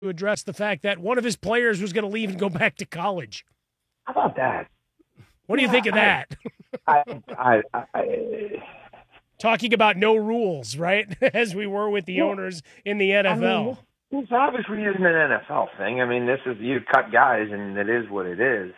to address the fact that one of his players was going to leave and go back to college. How about that? What do you think of that? Talking about no rules, right? As we were with the owners in the NFL. It's obviously isn't an NFL thing. I mean, this is you cut guys, and it is what it is.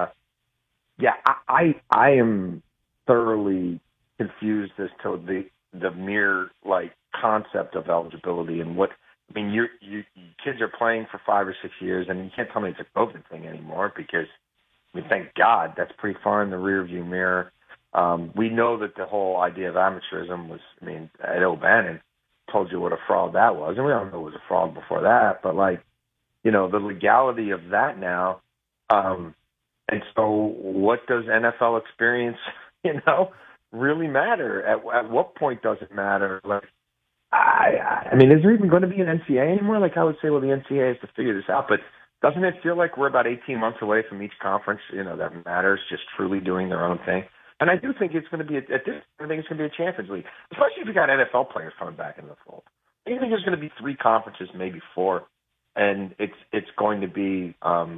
I am thoroughly confused as to the mere concept of eligibility and what. I mean, you kids are playing for 5 or 6 years, and you can't tell me it's a COVID thing anymore because, I mean, thank God that's pretty far in the rearview mirror. We know that the whole idea of amateurism was, I mean, Ed O'Bannon told you what a fraud that was, and we all know it was a fraud before that, but the legality of that now, and so what does NFL experience, really matter? At what point does it matter? I mean, is there even going to be an NCAA anymore? I would say, well, the NCAA has to figure this out, but doesn't it feel like we're about 18 months away from each conference, that matters, just truly doing their own thing? And I do think it's going to be, I think it's going to be a Champions League, especially if you got NFL players coming back into the fold. I think there's going to be 3 conferences, maybe 4, and it's going to be,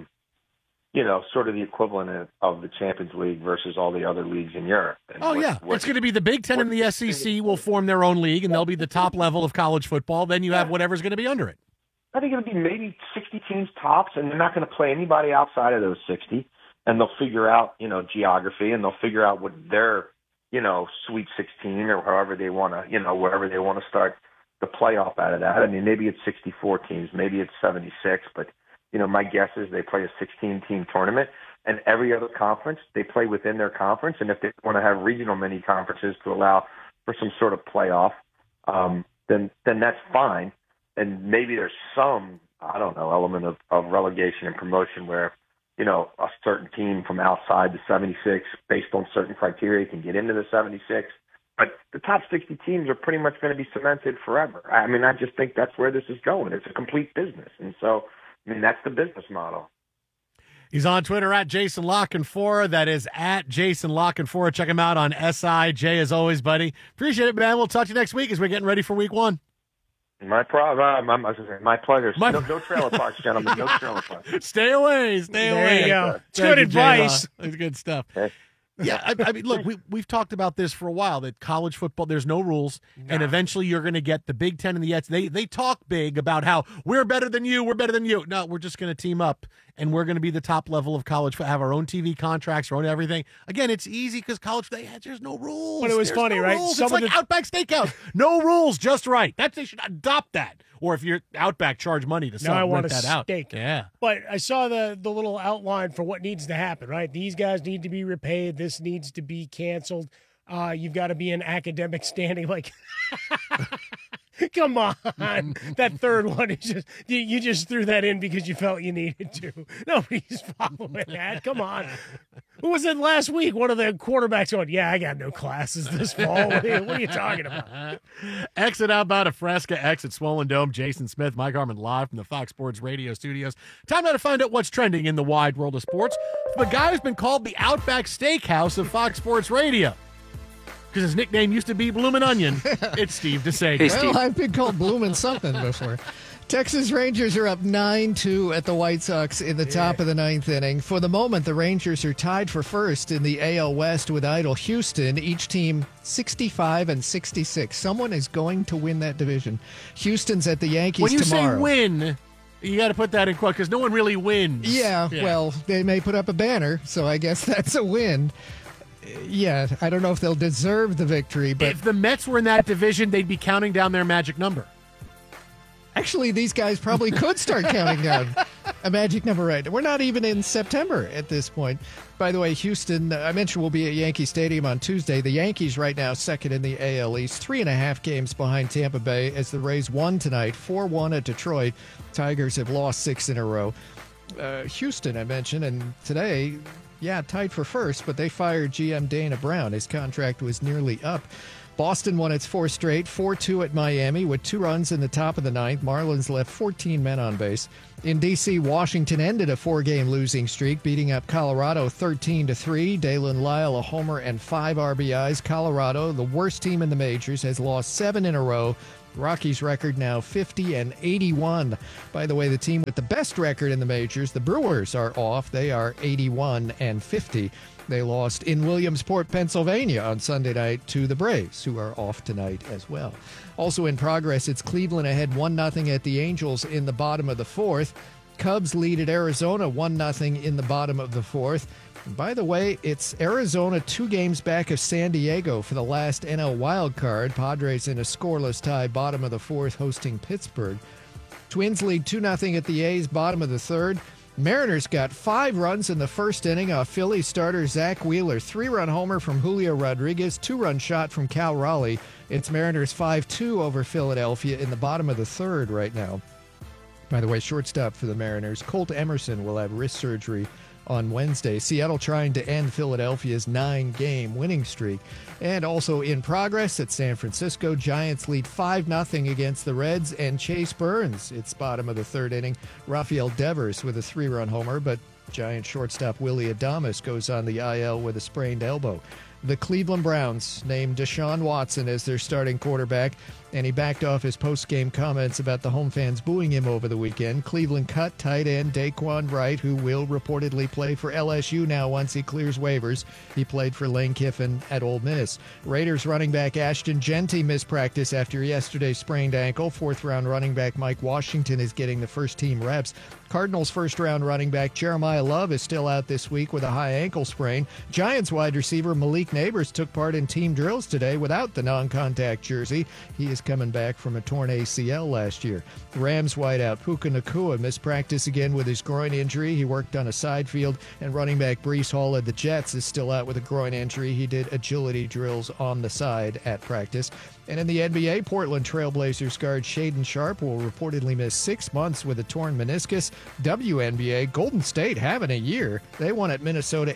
sort of the equivalent of the Champions League versus all the other leagues in Europe. And it's going to be the Big Ten and the SEC will form their own league, and they'll be the top level of college football. Then you have whatever's going to be under it. I think it'll be maybe 60 teams tops, and they're not going to play anybody outside of those 60. And they'll figure out, geography, and they'll figure out what their, Sweet 16 or however they want to, wherever they want to start the playoff out of that. I mean, maybe it's 64 teams, maybe it's 76, but, my guess is they play a 16-team tournament, and every other conference, they play within their conference. And if they want to have regional mini conferences to allow for some sort of playoff, then that's fine. And maybe there's some, element of relegation and promotion where, a certain team from outside the 76, based on certain criteria, can get into the 76. But the top 60 teams are pretty much going to be cemented forever. I mean, I just think that's where this is going. It's a complete business. And so, I mean, that's the business model. He's on Twitter at Jason Lockenfora. That is at Jason Lockenfora. Check him out on SIJ as always, buddy. Appreciate it, man. We'll talk to you next week as we're getting ready for week 1. My pleasure. No trailer parks, gentlemen. No trailer parks. Stay away. There you go. It's good advice. It's good stuff. Yeah, I mean, look, we've talked about this for a while, that college football, there's no rules, and eventually you're going to get the Big Ten and the SEC. They talk big about how we're better than you, we're better than you. No, we're just going to team up, and we're going to be the top level of college, have our own TV contracts, our own everything. Again, it's easy because college, there's no rules. But it was funny, right? It's like Outback Steakhouse. No rules, just right. They should adopt that. Or if you're Outback, charge money to rent that out. Steak. Yeah. But I saw the little outline for what needs to happen, right? These guys need to be repaid. This needs to be canceled. You've got to be in academic standing. Come on. That third one is just you just threw that in because you felt you needed to. Nobody's following that. Come on. Who was it last week? One of the quarterbacks going, yeah, I got no classes this fall. What are you talking about? Exit outbound of Fresca, exit Swollen Dome. Jason Smith, Mike Harmon live from the Fox Sports Radio studios. Time now to find out what's trending in the wide world of sports. The guy who's been called the Outback Steakhouse of Fox Sports Radio, because his nickname used to be Bloomin' Onion. It's Steve DeSager. Hey, Steve. Well, I've been called Bloomin' something before. Texas Rangers are up 9-2 at the White Sox in the top of the 9th inning. For the moment, the Rangers are tied for first in the AL West with idle Houston, each team 65 and 66. Someone is going to win that division. Houston's at the Yankees tomorrow. When you say win, you got to put that in quote because no one really wins. Yeah, well, they may put up a banner, so I guess that's a win. Yeah, I don't know if they'll deserve the victory, but if the Mets were in that division, they'd be counting down their magic number. Actually, these guys probably could start counting down a magic number right. We're not even in September at this point. By the way, Houston, I mentioned, will be at Yankee Stadium on Tuesday. The Yankees right now second in the AL East, 3.5 games behind Tampa Bay as the Rays won tonight, 4-1 at Detroit. Tigers have lost 6 in a row. Houston, I mentioned, and today, tied for first, but they fired GM Dana Brown. His contract was nearly up. Boston won its 4th straight, 4-2 at Miami with 2 runs in the top of the 9th. Marlins left 14 men on base. In D.C., Washington ended a 4-game losing streak, beating up Colorado 13-3. Dalen Lyle, a homer and 5 RBIs. Colorado, the worst team in the majors, has lost 7 in a row Rockies' record now 50-81. By the way, the team with the best record in the majors, the Brewers, are off. They are 81-50. They lost in Williamsport, Pennsylvania on Sunday night to the Braves, who are off tonight as well. Also in progress, it's Cleveland ahead 1-0 at the Angels in the bottom of the fourth. Cubs lead at Arizona 1-0 in the bottom of the fourth. And by the way, it's Arizona 2 games back of San Diego for the last NL wild card. Padres in a scoreless tie, bottom of the fourth, hosting Pittsburgh. Twins lead 2-0 at the A's, bottom of the third. Mariners got 5 runs in the first inning off Philly starter Zach Wheeler. 3-run homer from Julio Rodriguez, 2-run shot from Cal Raleigh. It's Mariners 5-2 over Philadelphia in the bottom of the third right now. By the way, shortstop for the Mariners, Colt Emerson, will have wrist surgery on Wednesday. Seattle trying to end Philadelphia's 9-game winning streak. And also in progress at San Francisco, Giants lead 5-0 against the Reds, and Chase Burns, it's bottom of the third inning. Rafael Devers with a 3-run homer, but Giant shortstop Willie Adames goes on the IL with a sprained elbow. The Cleveland Browns named Deshaun Watson as their starting quarterback, and he backed off his post-game comments about the home fans booing him over the weekend. Cleveland cut tight end Daquan Wright, who will reportedly play for LSU now once he clears waivers. He played for Lane Kiffin at Ole Miss. Raiders running back Ashton Jeanty missed practice after yesterday's sprained ankle. 4th-round running back Mike Washington is getting the first-team reps. Cardinals first-round running back Jeremiah Love is still out this week with a high ankle sprain. Giants wide receiver Malik Neighbors took part in team drills today without the non-contact jersey. He is coming back from a torn ACL last year. Rams wideout Puka Nacua missed practice again with his groin injury. He worked on a side field, and running back Breece Hall of the Jets is still out with a groin injury. He did agility drills on the side at practice. And in the NBA, Portland Trailblazers guard Shaedon Sharpe will reportedly miss 6 months with a torn meniscus. WNBA, Golden State having a year. They won at Minnesota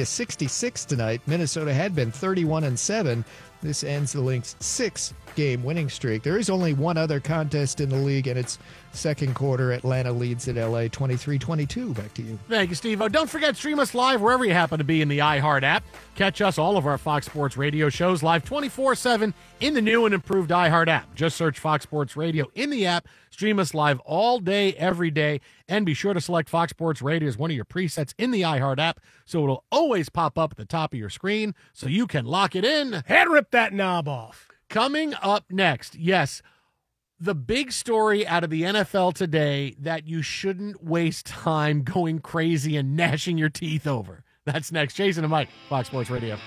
80-66 tonight. Minnesota had been 31-7. This ends the Lynx' 6-game winning streak. There is only one other contest in the league, and it's second quarter. Atlanta leads at LA 23-22. Back to you. Thank you, Steve. Don't forget, stream us live wherever you happen to be in the iHeart app. Catch us, all of our Fox Sports Radio shows, live 24/7 in the new and improved iHeart app. Just search Fox Sports Radio in the app. Stream us live all day, every day. And be sure to select Fox Sports Radio as one of your presets in the iHeart app, so it'll always pop up at the top of your screen so you can lock it in. Hand rip that knob off. Coming up next, yes, the big story out of the NFL today that you shouldn't waste time going crazy and gnashing your teeth over. That's next. Jason and Mike, Fox Sports Radio.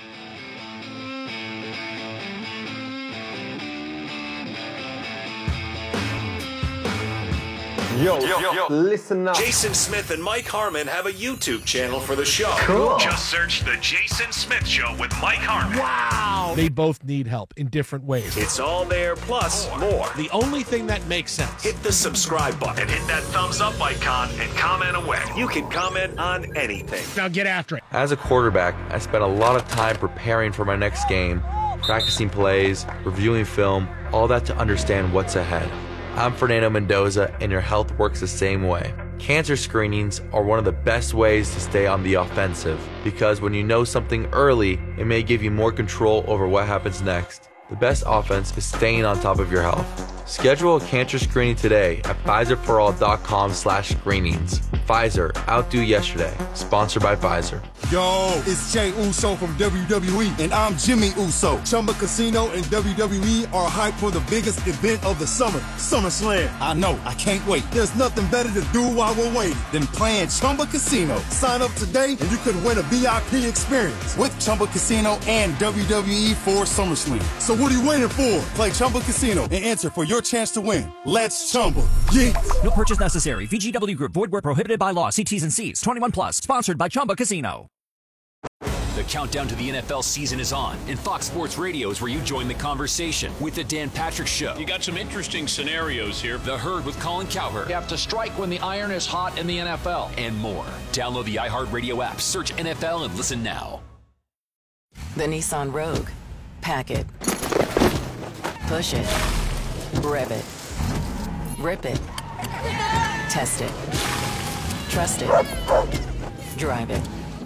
Yo, listen up. Jason Smith and Mike Harmon have a YouTube channel for the show. Cool. Just search The Jason Smith Show with Mike Harmon. Wow. They both need help in different ways. It's all there, plus more. The only thing that makes sense. Hit the subscribe button And hit that thumbs up icon and comment away. You can comment on anything. Now get after it. As a quarterback, I spent a lot of time preparing for my next game, practicing plays, reviewing film, all that to understand what's ahead. I'm Fernando Mendoza, and your health works the same way. Cancer screenings are one of the best ways to stay on the offensive, because when you know something early, it may give you more control over what happens next. The best offense is staying on top of your health. Schedule a cancer screening today at PfizerForAll.com/screenings. Pfizer, outdo yesterday. Sponsored by Pfizer. Yo, it's Jey Uso from WWE, and I'm Jimmy Uso. Chumba Casino and WWE are hyped for the biggest event of the summer, SummerSlam. I know, I can't wait. There's nothing better to do while we're waiting than playing Chumba Casino. Sign up today and you could win a VIP experience with Chumba Casino and WWE for SummerSlam. So what are you waiting for? Play Chumba Casino and enter for your chance to win. Let's Chumba. Yeah. No purchase necessary. VGW Group. Void where prohibited by law. See T's and C's. 21 plus. Sponsored by Chumba Casino. The countdown to the NFL season is on, and Fox Sports Radio is where you join the conversation with the Dan Patrick Show. You got some interesting scenarios here. The Herd with Colin Cowherd. You have to strike when the iron is hot in the NFL. And more. Download the iHeartRadio app, search NFL, and listen now. The Nissan Rogue. Pack it. Push it. Rev it. Rip it. Test it. Trust it. Drive it.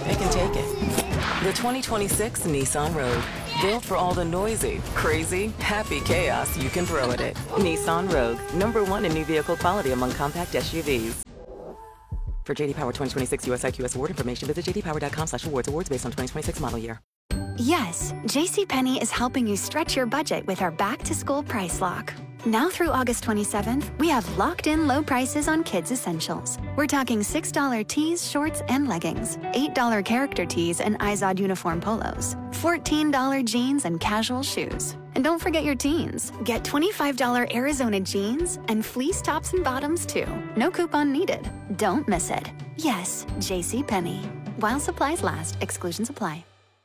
it can take it. The 2026 Nissan Rogue. Built for all the noisy, crazy, happy chaos you can throw at it. Nissan Rogue, #1 in new vehicle quality among compact SUVs. For JD Power 2026 US IQS award information, visit jdpower.com/awards. Awards based on 2026 model year. Yes, JCPenney is helping you stretch your budget with our back-to-school price lock. Now through August 27th, we have locked-in low prices on kids' essentials. We're talking $6 tees, shorts, and leggings, $8 character tees and Izod uniform polos, $14 jeans and casual shoes. And don't forget your teens. Get $25 Arizona jeans and fleece tops and bottoms, too. No coupon needed. Don't miss it. Yes, JCPenney. While supplies last, exclusions apply.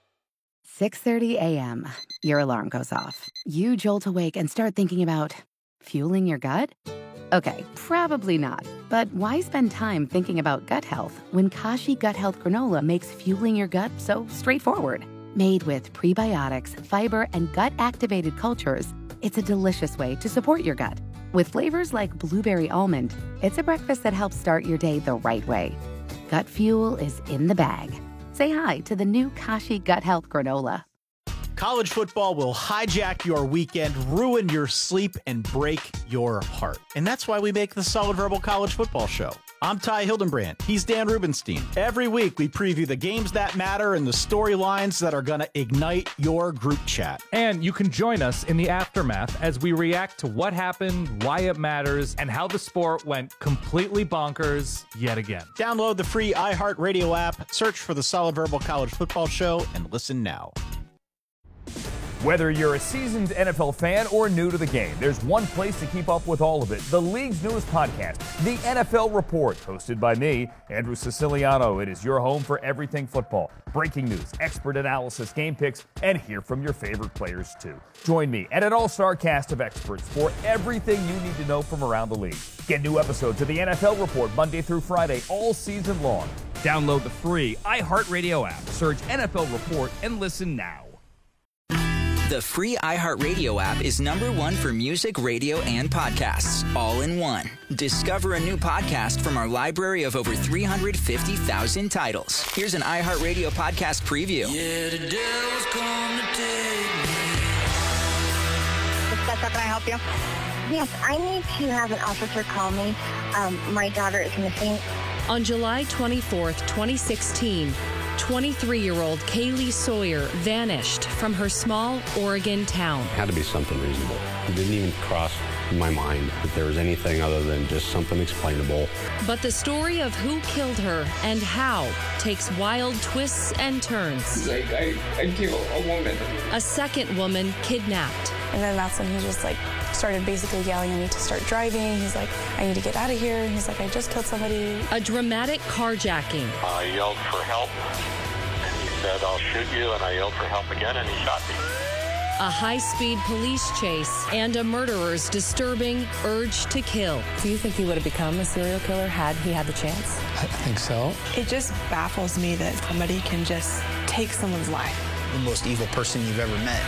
6:30 a.m. Your alarm goes off. You jolt awake and start thinking about fueling your gut? Okay, probably not. But why spend time thinking about gut health when Kashi Gut Health Granola makes fueling your gut so straightforward? Made with prebiotics, fiber, and gut-activated cultures, it's a delicious way to support your gut. With flavors like blueberry almond, it's a breakfast that helps start your day the right way. Gut fuel is in the bag. Say hi to the new Kashi Gut Health Granola. College football will hijack your weekend, ruin your sleep, and break your heart. And that's why we make the Solid Verbal College Football Show. I'm Ty Hildenbrand. He's Dan Rubenstein. Every week, we preview the games that matter and the storylines that are going to ignite your group chat. And you can join us in the aftermath as we react to what happened, why it matters, and how the sport went completely bonkers yet again. Download the free iHeartRadio app, search for the Solid Verbal College Football Show, and listen now. Whether you're a seasoned NFL fan or new to the game, there's one place to keep up with all of it. The league's newest podcast, The NFL Report, hosted by me, Andrew Siciliano. It is your home for everything football. Breaking news, expert analysis, game picks, and hear from your favorite players too. Join me and an all-star cast of experts for everything you need to know from around the league. Get new episodes of The NFL Report Monday through Friday all season long. Download the free iHeartRadio app, search NFL Report, and listen now. The free iHeartRadio app is #1 for music, radio, and podcasts, all in one. Discover a new podcast from our library of over 350,000 titles. Here's an iHeartRadio podcast preview. Yeah, the devil's come to take me. Can I help you? Yes, I need to have an officer call me. My daughter is missing. On July 24th, 2016, 23-year-old Kaylee Sawyer vanished from her small Oregon town. It had to be something reasonable. It didn't even cross my mind that there was anything other than just something explainable. But the story of who killed her and how takes wild twists and turns. He's like, I killed a woman. A second woman kidnapped. And then that's when he just started basically yelling at me to start driving. He's like, I need to get out of here. He's like, I just killed somebody. A dramatic carjacking. I yelled for help, and he said, I'll shoot you, and I yelled for help again, and he shot me. A high-speed police chase and a murderer's disturbing urge to kill. Do you think he would have become a serial killer had he had the chance? I think so. It just baffles me that somebody can just take someone's life. The most evil person you've ever met.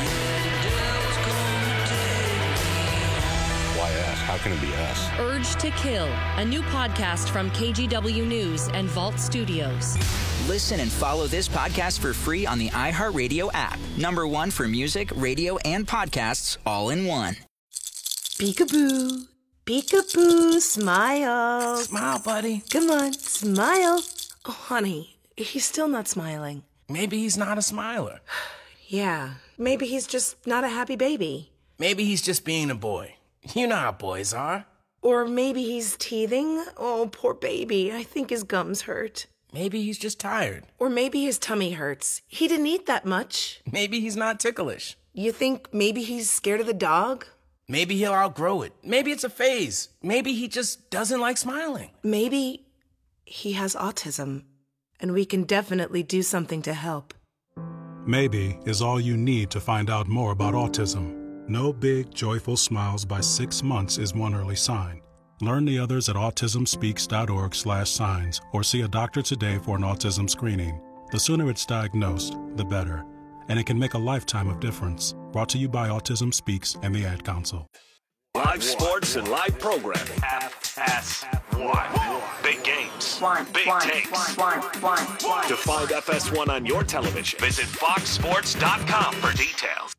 Why us? How can it be us? Urge to Kill, a new podcast from KGW News and Vault Studios. Listen and follow this podcast for free on the iHeartRadio app. #1 for music, radio, and podcasts, all in one. Peekaboo. Peekaboo. Smile. Smile, buddy. Come on, smile. Oh, honey, he's still not smiling. Maybe he's not a smiler. Yeah, maybe he's just not a happy baby. Maybe he's just being a boy. You know how boys are. Or maybe he's teething. Oh, poor baby. I think his gums hurt. Maybe he's just tired. Or maybe his tummy hurts. He didn't eat that much. Maybe he's not ticklish. You think maybe he's scared of the dog? Maybe he'll outgrow it. Maybe it's a phase. Maybe he just doesn't like smiling. Maybe he has autism, and we can definitely do something to help. Maybe is all you need to find out more about autism. No big, joyful smiles by 6 months is one early sign. Learn the others at autismspeaks.org/signs or see a doctor today for an autism screening. The sooner it's diagnosed, the better. And it can make a lifetime of difference. Brought to you by Autism Speaks and the Ad Council. Live sports and live programming. FS1. Big games. Big takes. To find FS1 on your television, visit foxsports.com for details.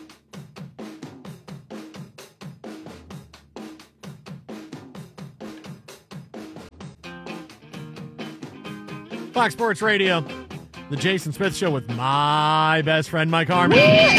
Fox Sports Radio, the Jason Smith Show with my best friend, Mike Harmon.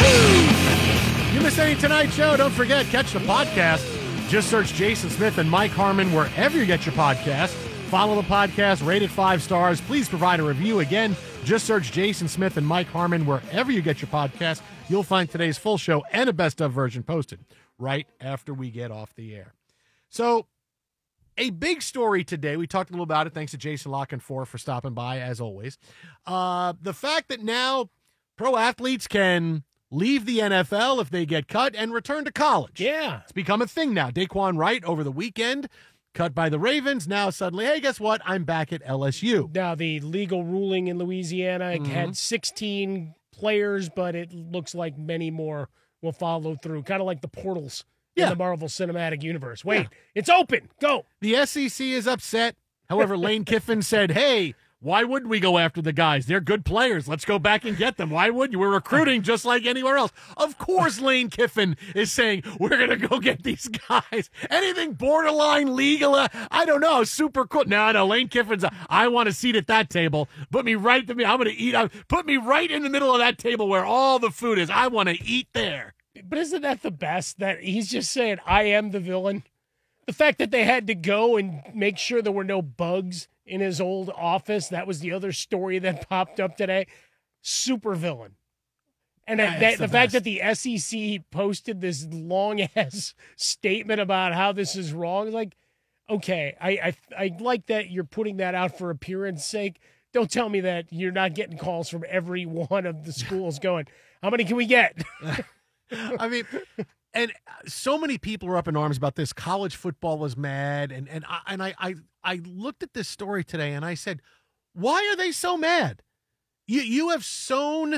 You missed any tonight's show? Don't forget, catch the podcast. Just search Jason Smith and Mike Harmon wherever you get your podcast. Follow the podcast, rate it 5 stars. Please provide a review. Again, just search Jason Smith and Mike Harmon wherever you get your podcast. You'll find today's full show and a best-of version posted right after we get off the air. So, a big story today. We talked a little about it. Thanks to Jason Lockenfor for stopping by, as always. The fact that now pro athletes can leave the NFL if they get cut and return to college. Yeah. It's become a thing now. Daquan Wright over the weekend, cut by the Ravens. Now suddenly, hey, guess what? I'm back at LSU. Now, the legal ruling in Louisiana had 16 players, but it looks like many more will follow through. Kind of like the portals. In the Marvel Cinematic Universe. Wait, it's open. Go. The SEC is upset. However, Lane Kiffin said, hey, why wouldn't we go after the guys? They're good players. Let's go back and get them. Why wouldn't you? We're recruiting just like anywhere else. Of course, Lane Kiffin is saying, we're going to go get these guys. Anything borderline legal, I don't know, super cool. No, Lane Kiffin's, I want a seat at that table. Put me right to me. I'm going to eat. Put me right in the middle of that table where all the food is. I want to eat there. But isn't that the best, that he's just saying, I am the villain? The fact that they had to go and make sure there were no bugs in his old office, that was the other story that popped up today. Super villain. And the fact that the SEC posted this long-ass statement about how this is wrong, like, okay, I like that you're putting that out for appearance sake. Don't tell me that you're not getting calls from every one of the schools going, how many can we get? I mean, and so many people are up in arms about this. College football was mad, and I looked at this story today and I said, why are they so mad? You have sown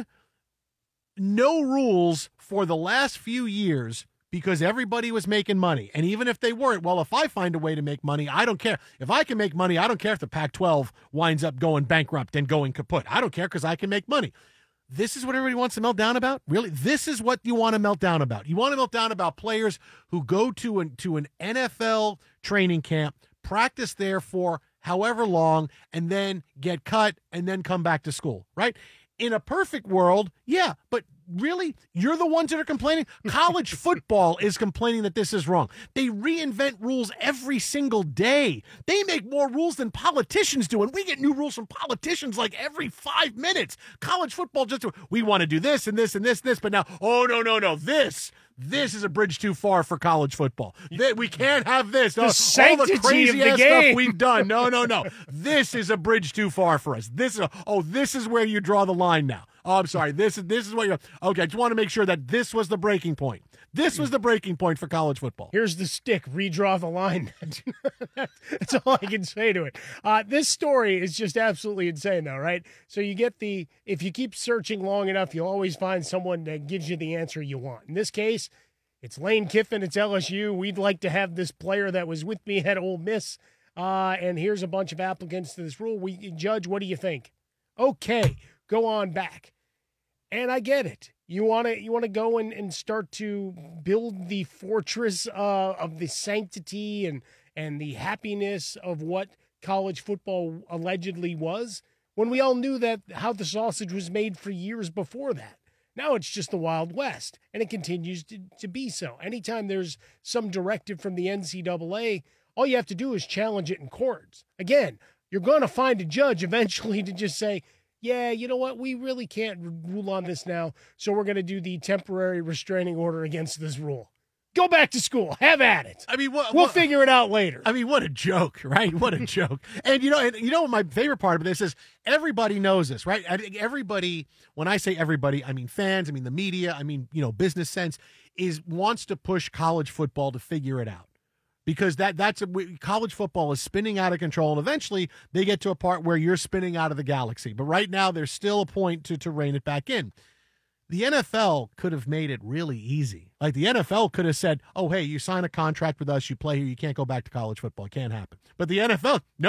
no rules for the last few years because everybody was making money, and even if they weren't, well, if I find a way to make money, I don't care. If I can make money, I don't care if the Pac-12 winds up going bankrupt and going kaput. I don't care because I can make money. This is what everybody wants to melt down about? Really? This is what you want to melt down about. You want to melt down about players who go to an NFL training camp, practice there for however long, and then get cut and then come back to school, right? In a perfect world, yeah, but really? You're the ones that are complaining? College football is complaining that this is wrong. They reinvent rules every single day. They make more rules than politicians do, and we get new rules from politicians like every 5 minutes. College football just, we want to do this and this and this and this, but now, oh, no, this is a bridge too far for college football. We can't have this. All the crazy-ass stuff we've done. No. This is a bridge too far for us. This is where you draw the line now. Oh, I'm sorry. This is what you're... Okay, I just want to make sure that this was the breaking point. This was the breaking point for college football. Here's the stick. Redraw the line. That's all I can say to it. This story is just absolutely insane, though, right? So you get if you keep searching long enough, you'll always find someone that gives you the answer you want. In this case, it's Lane Kiffin. It's LSU. We'd like to have this player that was with me at Ole Miss. And here's a bunch of applicants to this rule. Judge, what do you think? Okay, go on back. And I get it. You want to go and start to build the fortress of the sanctity and the happiness of what college football allegedly was, when we all knew that how the sausage was made for years before that. Now it's just the Wild West, and it continues to be so. Anytime there's some directive from the NCAA, all you have to do is challenge it in courts. Again, you're going to find a judge eventually to just say, yeah, you know what? We really can't rule on this now, so we're going to do the temporary restraining order against this rule. Go back to school. Have at it. I mean, we'll figure it out later. I mean, what a joke, right? What a joke. And you know what my favorite part of this is? Everybody knows this, right? I think everybody, when I say everybody, I mean fans, I mean the media, I mean, business sense, wants to push college football to figure it out. Because college football is spinning out of control, and eventually they get to a part where you're spinning out of the galaxy. But right now, there's still a point to rein it back in. The NFL could have made it really easy. Like the NFL could have said, oh, hey, you sign a contract with us, you play here, you can't go back to college football. It can't happen. But the NFL, nope.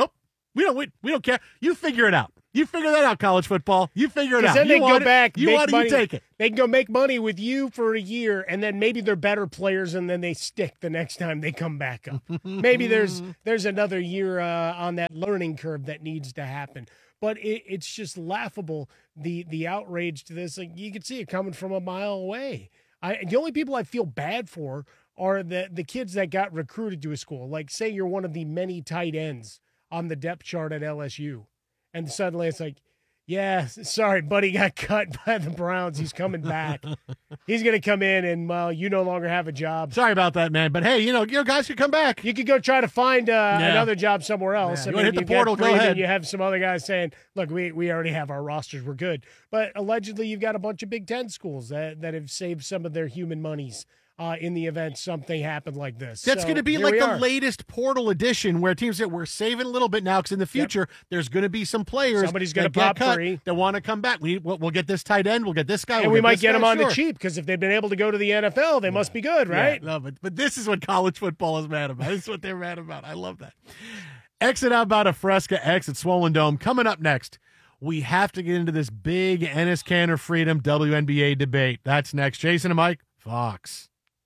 We don't care. You figure it out. You figure that out, college football. You figure it out. Then they go back. You want it, money, you take it. They can go make money with you for a year, and then maybe they're better players, and then they stick the next time they come back up. Maybe there's another year on that learning curve that needs to happen. But it's just laughable, the outrage to this. Like, you can see it coming from a mile away. The only people I feel bad for are the kids that got recruited to a school. Like, say you're one of the many tight ends on the depth chart at LSU. And suddenly it's like, yeah, sorry, buddy got cut by the Browns. He's coming back. He's going to come in and, well, you no longer have a job. Sorry about that, man. But, hey, guys can come back. You could go try to find another job somewhere else. Yeah. You want to hit the portal, go ahead. You have some other guys saying, look, we already have our rosters. We're good. But allegedly you've got a bunch of Big Ten schools that have saved some of their human monies in the event something happened like this. That's going to be like the latest portal edition where teams that we're saving a little bit now because in the future there's going to be some players somebody's going to pop free that want to come back. We'll get this tight end. We'll get this guy. And we might get them on the cheap because if they've been able to go to the NFL, they must be good, right? Yeah, no, but this is what college football is mad about. This is what they're mad about. I love that. Exit out about a Fresca X at Swollen Dome. Coming up next, we have to get into this big Enes Kanter Freedom WNBA debate. That's next. Jason and Mike, Fox.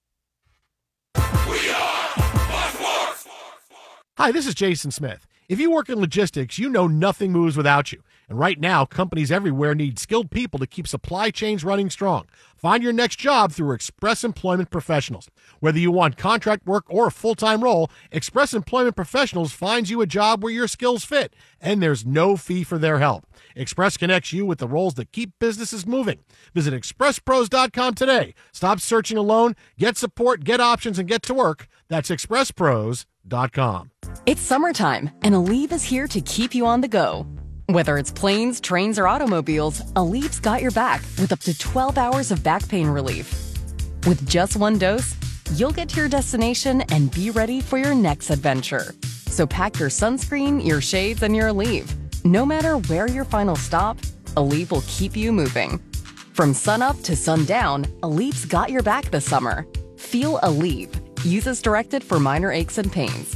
Hi, this is Jason Smith. If you work in logistics, you know nothing moves without you. And right now, companies everywhere need skilled people to keep supply chains running strong. Find your next job through Express Employment Professionals. Whether you want contract work or a full-time role, Express Employment Professionals finds you a job where your skills fit, and there's no fee for their help. Express connects you with the roles that keep businesses moving. Visit expresspros.com today. Stop searching alone, get support, get options, and get to work. That's expresspros.com. It's summertime, and Aleve is here to keep you on the go. Whether it's planes, trains, or automobiles, Aleve's got your back with up to 12 hours of back pain relief. With just one dose, you'll get to your destination and be ready for your next adventure. So pack your sunscreen, your shades, and your Aleve. No matter where your final stop, Aleve will keep you moving. From sunup to sundown, Aleve's got your back this summer. Feel Aleve. Use as directed for minor aches and pains.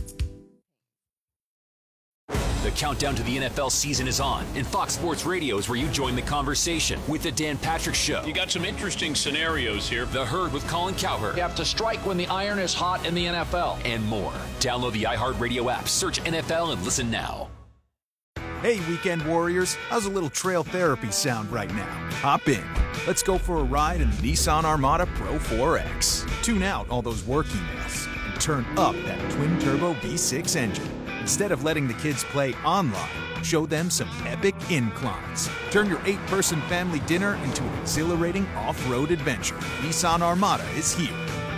The countdown to the NFL season is on, and Fox Sports Radio is where you join the conversation with the Dan Patrick Show. You got some interesting scenarios here. The Herd with Colin Cowherd. You have to strike when the iron is hot in the NFL. And more. Download the iHeartRadio app, search NFL, and listen now. Hey, Weekend Warriors, how's a little trail therapy sound right now? Hop in. Let's go for a ride in the Nissan Armada Pro 4X. Tune out all those work emails and turn up that twin-turbo V6 engine. Instead of letting the kids play online, show them some epic inclines. Turn your 8-person family dinner into an exhilarating off-road adventure. Nissan Armada is here.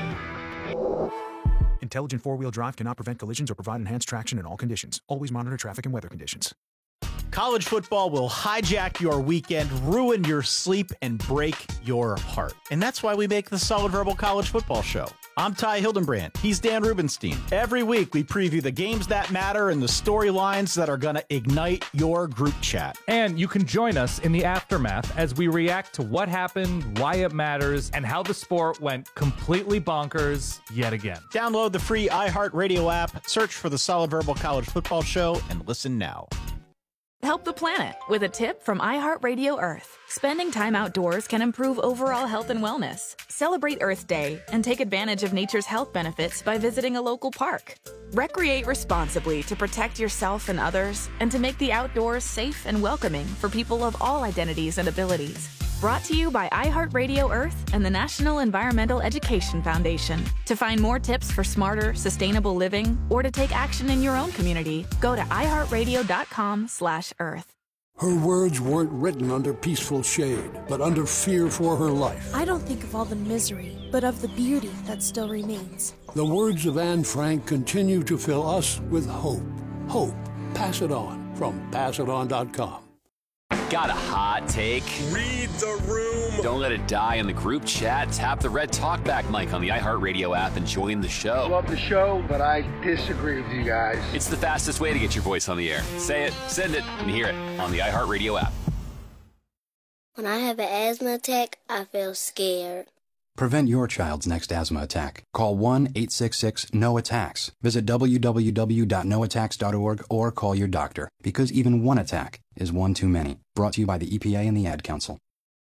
Intelligent four-wheel drive cannot prevent collisions or provide enhanced traction in all conditions. Always monitor traffic and weather conditions. College football will hijack your weekend, ruin your sleep, and break your heart. And that's why we make the Solid Verbal College Football Show. I'm Ty Hildenbrand. He's Dan Rubenstein. Every week, we preview the games that matter and the storylines that are going to ignite your group chat. And you can join us in the aftermath as we react to what happened, why it matters, and how the sport went completely bonkers yet again. Download the free iHeartRadio app, search for the Solid Verbal College Football Show, and listen now. Help the planet with a tip from iHeartRadio Earth. Spending time outdoors can improve overall health and wellness. Celebrate Earth Day and take advantage of nature's health benefits by visiting a local park. Recreate responsibly to protect yourself and others and to make the outdoors safe and welcoming for people of all identities and abilities. Brought to you by iHeartRadio Earth and the National Environmental Education Foundation. To find more tips for smarter, sustainable living or to take action in your own community, go to iHeartRadio.com/Earth. Her words weren't written under peaceful shade, but under fear for her life. I don't think of all the misery, but of the beauty that still remains. The words of Anne Frank continue to fill us with hope. Hope. Pass it on from PassItOn.com. Got a hot take? Read the room. Don't let it die in the group chat. Tap the red talkback mic on the iHeartRadio app and join the show. Love the show, but I disagree with you guys. It's the fastest way to get your voice on the air. Say it, send it, and hear it on the iHeartRadio app. When I have an asthma attack, I feel scared. Prevent your child's next asthma attack. Call 1-866-NO-ATTACKS. Visit www.noattacks.org or call your doctor, because even one attack is one too many. Brought to you by the EPA and the Ad Council.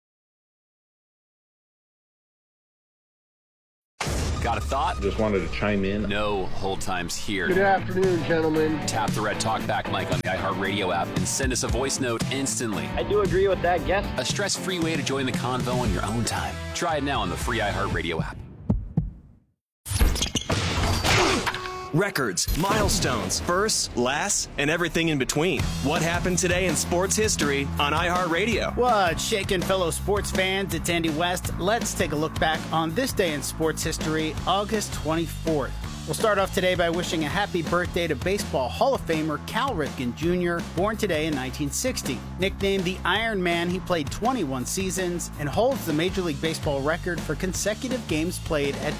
Got a thought? Just wanted to chime in. No hold times here. Good afternoon, gentlemen. Tap the red talkback mic on the iHeartRadio app and send us a voice note instantly. I do agree with that guess. A stress-free way to join the convo on your own time. Try it now on the free iHeartRadio app. Records, milestones, firsts, lasts, and everything in between. What happened today in sports history on iHeartRadio? What's shaking, fellow sports fans? It's Andy West. Let's take a look back on this day in sports history, August 24th. We'll start off today by wishing a happy birthday to Baseball Hall of Famer Cal Ripken Jr., born today in 1960. Nicknamed the Iron Man, he played 21 seasons and holds the Major League Baseball record for consecutive games played at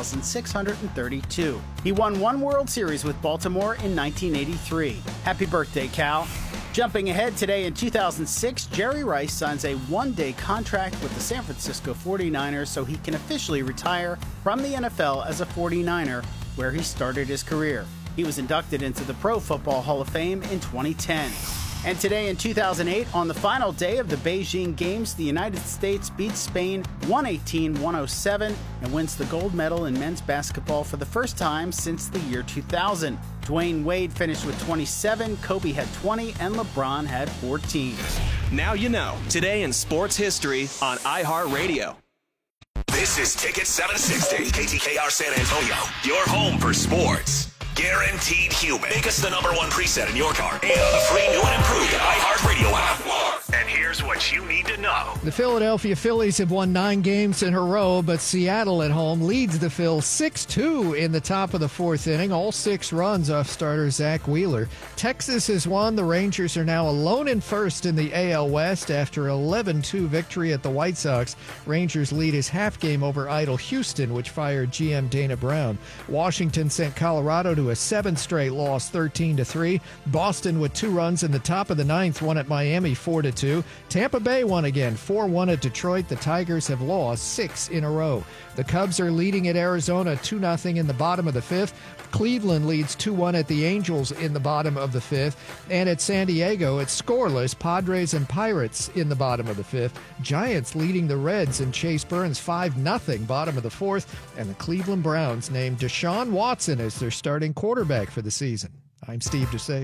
2,632. He won one World Series with Baltimore in 1983. Happy birthday, Cal. Jumping ahead today in 2006, Jerry Rice signs a one-day contract with the San Francisco 49ers so he can officially retire from the NFL as a 49er, where he started his career. He was inducted into the Pro Football Hall of Fame in 2010. And today in 2008, on the final day of the Beijing Games, the United States beats Spain 118-107 and wins the gold medal in men's basketball for the first time since the year 2000. Dwayne Wade finished with 27, Kobe had 20, and LeBron had 14. Now you know, today in sports history on iHeartRadio. This is Ticket 760, KTKR San Antonio, your home for sports. Guaranteed human. Make us the #1 preset in your car and on the free new and improved iHeartRadio app. And here's what you need to know. The Philadelphia Phillies have won 9 games in a row, but Seattle at home leads the Phils 6-2 in the top of the 4th inning. All 6 runs off starter Zach Wheeler. Texas has won. The Rangers are now alone in first in the AL West after 11-2 victory at the White Sox. Rangers lead his half game over idle Houston, which fired GM Dana Brown. Washington sent Colorado to a 7th straight loss, 13-3. Boston with 2 runs in the top of the 9th won at Miami 4-2. Tampa Bay won again, 4-1 at Detroit. The Tigers have lost 6 in a row. The Cubs are leading at Arizona 2-0 in the bottom of the 5th. Cleveland leads 2-1 at the Angels in the bottom of the 5th. And at San Diego, it's scoreless, Padres and Pirates in the bottom of the 5th. Giants leading the Reds and Chase Burns 5-0 bottom of the 4th. And the Cleveland Browns named Deshaun Watson as their starting quarterback for the season. I'm Steve DeSager.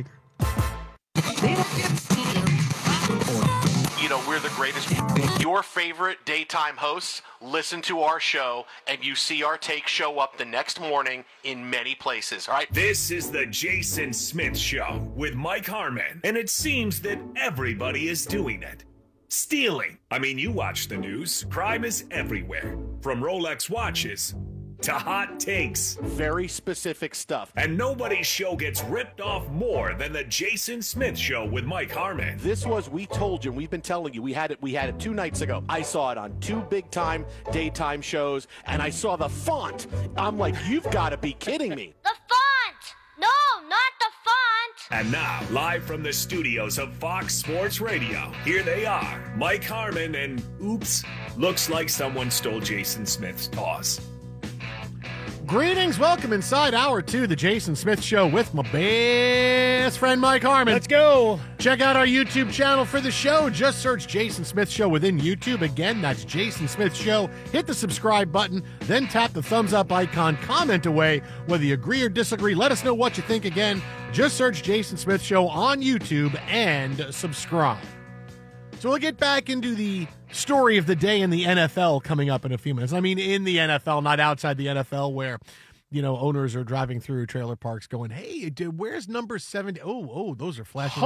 You know, we're the greatest. Your favorite daytime hosts listen to our show, and you see our take show up the next morning in many places, all right? This is the Jason Smith Show with Mike Harmon, and it seems that everybody is doing it. Stealing. I mean, you watch the news. Crime is everywhere. From Rolex watches to hot takes. Very specific stuff. And nobody's show gets ripped off more than the Jason Smith Show with Mike Harmon. This was, we told you, we've been telling you, we had it 2 nights ago. I saw it on 2 big-time daytime shows, and I saw the font. I'm like, you've got to be kidding me. The font! No, not the font! And now, live from the studios of Fox Sports Radio, here they are, Mike Harmon and, oops, looks like someone stole Jason Smith's toss. Greetings, welcome inside Hour 2, the Jason Smith Show with my best friend Mike Harmon. Let's go. Check out our YouTube channel for the show. Just search Jason Smith Show within YouTube. Again, that's Jason Smith Show. Hit the subscribe button, then tap the thumbs up icon. Comment away whether you agree or disagree. Let us know what you think. Again, just search Jason Smith Show on YouTube and subscribe. So we'll get back into the story of the day in the NFL coming up in a few minutes. I mean, in the NFL, not outside the NFL, where, you know, owners are driving through trailer parks going, hey, dude, where's number 70? Oh, those are flashing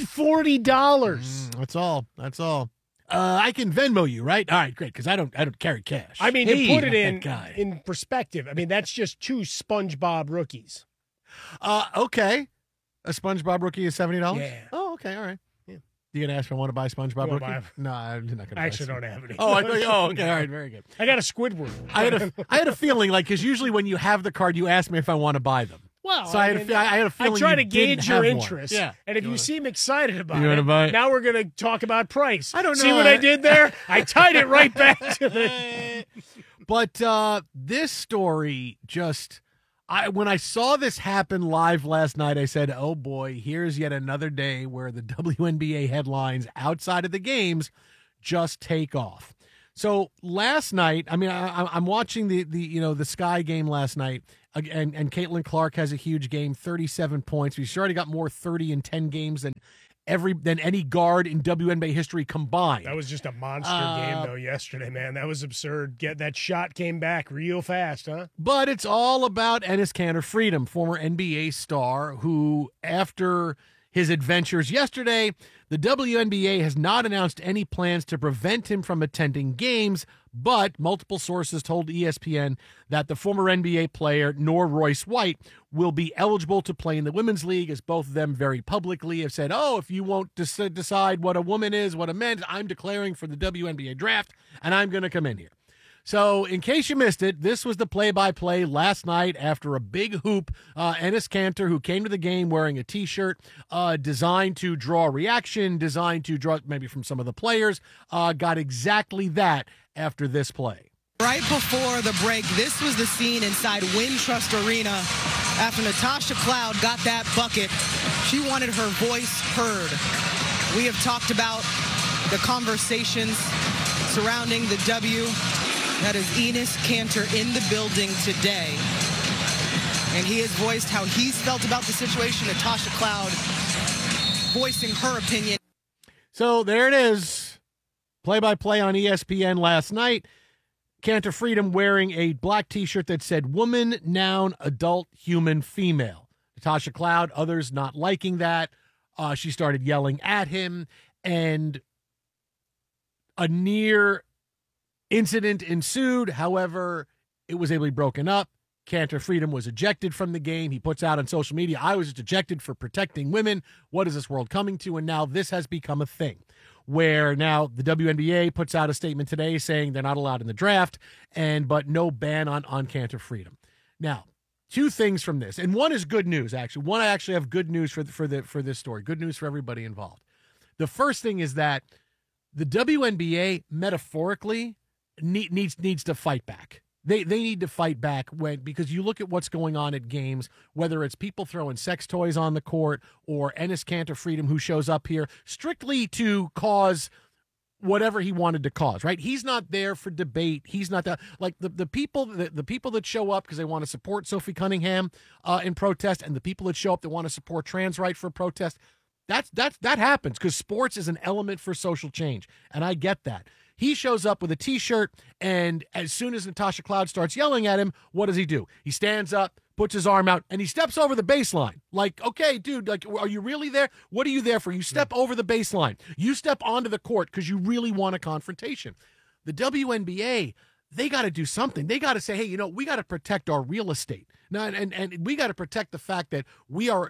$140. That's all. I can Venmo you, right? All right, great, because I don't carry cash. I mean, to put it in perspective, I mean, that's just 2 SpongeBob rookies. Okay. A SpongeBob rookie is $70? Yeah. Oh, okay, all right. You gonna ask if I want to buy SpongeBob rookie? No, I'm not gonna. I actually don't have any. Oh, okay, all right, very good. I got a Squidward. I had a feeling, like, because usually when you have the card, you ask me if I want to buy them. Well, so I had a feeling. I try to gauge your interest. interest. Yeah. And if you seem excited about you it, buy it, now we're gonna talk about price. I don't know. See what I did there? I tied it right back to the. But this story just, when I saw this happen live last night, I said, oh boy, here's yet another day where the WNBA headlines outside of the games just take off. So last night, I mean, I'm watching the Sky game last night, and Caitlin Clark has a huge game, 37 points. She's already got more 30 and 10 games than any guard in WNBA history combined. That was just a monster game, though, yesterday, man. That was absurd. That shot came back real fast, huh? But it's all about Enes Kanter Freedom, former NBA star, who, after his adventures yesterday, the WNBA has not announced any plans to prevent him from attending games, but multiple sources told ESPN that the former NBA player, Nor Royce White, will be eligible to play in the Women's League, as both of them very publicly have said, if you won't decide what a woman is, what a man is, I'm declaring for the WNBA draft, and I'm going to come in here. So, in case you missed it, this was the play-by-play last night after a big hoop. Enes Kanter, who came to the game wearing a T-shirt designed to draw a reaction, designed to draw maybe from some of the players, got exactly that after this play. Right before the break, this was the scene inside Wintrust Arena after Natasha Cloud got that bucket. She wanted her voice heard. We have talked about the conversations surrounding the W. That is Enes Kanter in the building today. And he has voiced how he's felt about the situation. Natasha Cloud voicing her opinion. So there it is. Play-by-play on ESPN last night. Kanter Freedom wearing a black T-shirt that said woman, noun, adult, human, female. Natasha Cloud, others not liking that. She started yelling at him, and a near incident ensued. However, it was able to be broken up. Kanter Freedom was ejected from the game. He puts out on social media, I was ejected for protecting women. What is this world coming to? And now this has become a thing where now the WNBA puts out a statement today saying they're not allowed in the draft, but no ban on Kanter Freedom. Now, two things from this, and one is good news, actually. One, I actually have good news for this story. Good news for everybody involved. The first thing is that the WNBA, metaphorically, needs to fight back. They need to fight back because you look at what's going on at games, whether it's people throwing sex toys on the court or Enes Kanter Freedom, who shows up here strictly to cause whatever he wanted to cause, right? He's not there for debate. He's not that, like the people that show up because they want to support Sophie Cunningham in protest, and the people that show up that want to support trans rights for protest. That happens because sports is an element for social change, and I get that. He shows up with a T-shirt, and as soon as Natasha Cloud starts yelling at him, what does he do? He stands up, puts his arm out, and he steps over the baseline. Like, okay, dude, like, are you really there? What are you there for? You step over the baseline. You step onto the court because you really want a confrontation. The WNBA, they got to do something. They got to say, hey, we got to protect our real estate. Now, and we got to protect the fact that we are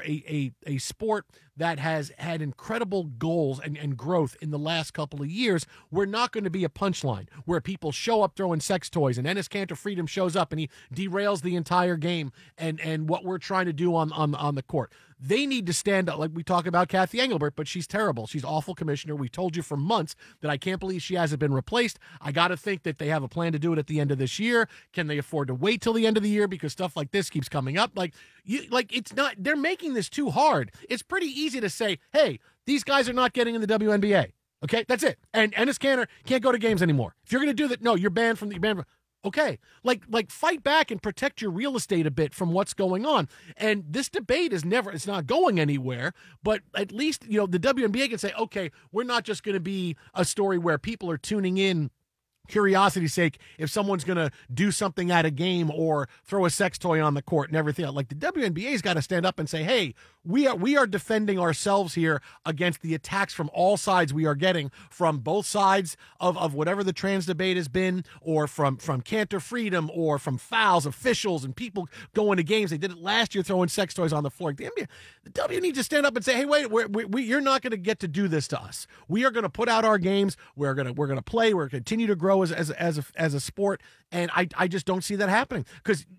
a sport that has had incredible goals and growth in the last couple of years. We're not going to be a punchline where people show up throwing sex toys and Enes Kanter Freedom shows up and he derails the entire game and what we're trying to do on the court. They need to stand up. Like we talk about Kathy Engelbert, but she's terrible. She's awful commissioner. We told you for months that I can't believe she hasn't been replaced. I got to think that they have a plan to do it at the end of this year. Can they afford to wait till the end of the year because stuff like this keeps coming up? It's not. They're making this too hard. It's pretty easy to say, hey, these guys are not getting in the WNBA. Okay, that's it. And Enes Kanter can't go to games anymore. If you're going to do that, no, you're banned from. Okay, like fight back and protect your real estate a bit from what's going on. And this debate it's not going anywhere, but at least, the WNBA can say, okay, we're not just going to be a story where people are tuning in curiosity's sake if someone's going to do something at a game or throw a sex toy on the court and everything else. Like the WNBA's got to stand up and say, hey, we are defending ourselves here against the attacks from all sides we are getting from both sides of whatever the trans debate has been, or from Kanter Freedom, or from fouls, officials, and people going to games. They did it last year throwing sex toys on the floor. The W needs to stand up and say, hey, wait, you're not going to get to do this to us. We are going to put out our games. We're going to play. We're going to continue to grow as a sport. And I just don't see that happening because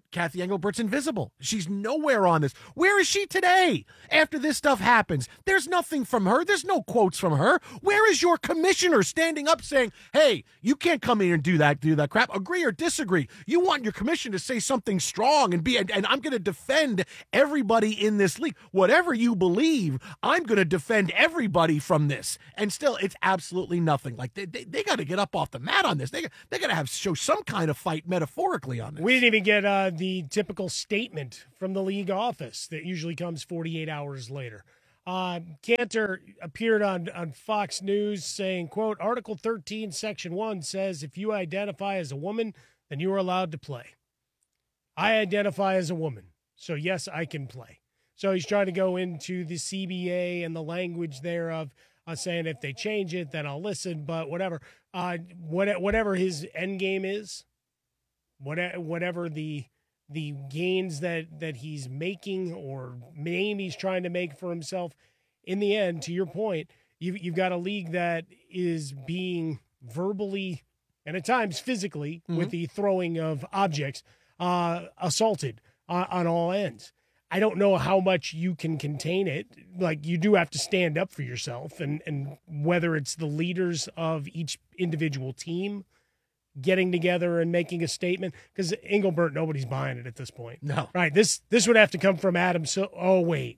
Kathy Engelbert's invisible. She's nowhere on this. Where is she today after this stuff happens? There's nothing from her. There's no quotes from her. Where is your commissioner standing up saying, hey, you can't come here and do that crap. Agree or disagree. You want your commissioner to say something strong and I'm going to defend everybody in this league. Whatever you believe, I'm going to defend everybody from this. And still, it's absolutely nothing. Like they got to get up off the mat on this. They got to show some kind of fight metaphorically on this. We didn't even get the typical statement from the league office that usually comes 48 hours later. Cantor appeared on Fox News saying, quote, Article 13, Section 1 says if you identify as a woman, then you are allowed to play. I identify as a woman, so yes, I can play. So he's trying to go into the CBA and the language there of saying if they change it, then I'll listen, but whatever. Whatever his end game is, whatever the gains that he's making or name he's trying to make for himself, in the end, to your point, you've got a league that is being verbally and at times physically, with the throwing of objects, assaulted on all ends. I don't know how much you can contain it. Like, you do have to stand up for yourself, and whether it's the leaders of each individual team getting together and making a statement, because Engelbert, nobody's buying it at this point. No. Right. This would have to come from Adam. Wait.